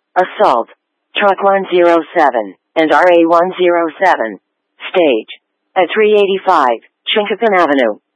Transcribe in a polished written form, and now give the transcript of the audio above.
Assault. Truck 107 and RA 107. Stage. At 385 Chinquapin Avenue.